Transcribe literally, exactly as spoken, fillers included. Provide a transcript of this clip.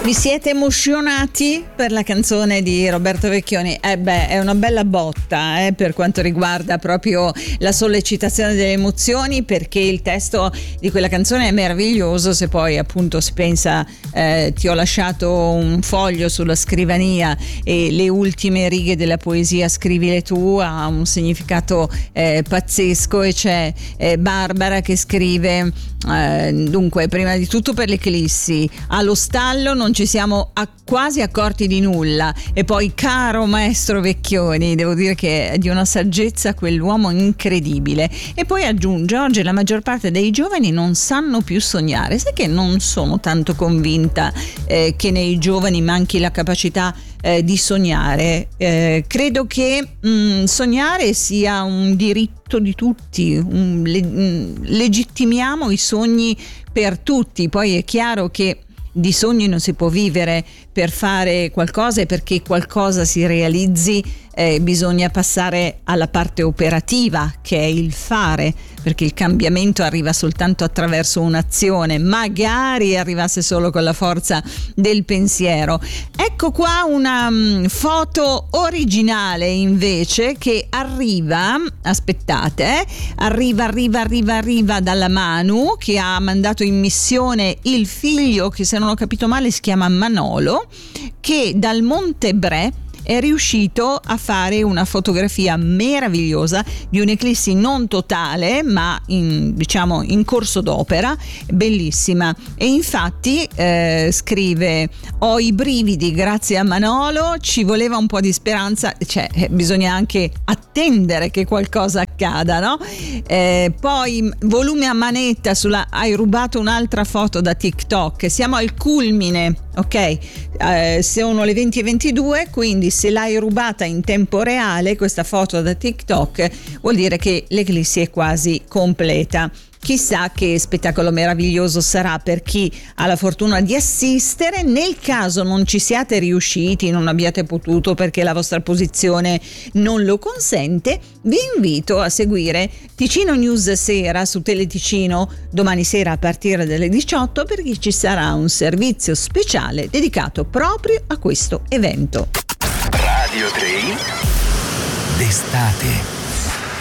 Vi siete emozionati per la canzone di Roberto Vecchioni? Eh beh, è una bella botta eh, per quanto riguarda proprio la sollecitazione delle emozioni, perché il testo di quella canzone è meraviglioso. Se poi appunto si pensa eh, ti ho lasciato un foglio sulla scrivania e le ultime righe della poesia scrivile tu, ha un significato eh, pazzesco. E c'è eh, Barbara che scrive eh, dunque, prima di tutto per l'eclissi, allo stallo non ci siamo a- quasi accorti di nulla, e poi caro maestro Vecchioni, devo dire che è di una saggezza quell'uomo incredibile. E poi aggiunge: oggi la maggior parte dei giovani non sanno più sognare. Sai che non sono tanto convinta eh, che nei giovani manchi la capacità eh, di sognare. Eh, credo che mh, sognare sia un diritto di tutti, un, le, mh, legittimiamo i sogni per tutti. Poi è chiaro che di sogni non si può vivere. Per fare qualcosa e perché qualcosa si realizzi eh, bisogna passare alla parte operativa, che è il fare, perché il cambiamento arriva soltanto attraverso un'azione. Magari arrivasse solo con la forza del pensiero. Ecco qua una um, foto originale invece che arriva, aspettate, eh, arriva, arriva, arriva, arriva dalla Manu, che ha mandato in missione il figlio, che se non ho capito male si chiama Manolo, che dal Monte Bre è riuscito a fare una fotografia meravigliosa di un'eclissi non totale, ma in, diciamo in corso d'opera, bellissima. E infatti eh, scrive: ho i brividi grazie a Manolo, ci voleva un po' di speranza, cioè eh, bisogna anche attendere che qualcosa accada, no? Eh, poi volume a manetta sulla, hai rubato un'altra foto da TikTok, siamo al culmine, ok? Eh, sono le venti e ventidue, quindi se l'hai rubata in tempo reale questa foto da TikTok vuol dire che l'eclissi è quasi completa. Chissà che spettacolo meraviglioso sarà per chi ha la fortuna di assistere. Nel caso non ci siate riusciti, non abbiate potuto perché la vostra posizione non lo consente, vi invito a seguire Ticino News Sera su Teleticino domani sera a partire dalle diciotto, perché ci sarà un servizio speciale dedicato proprio a questo evento. Radio tre d'estate.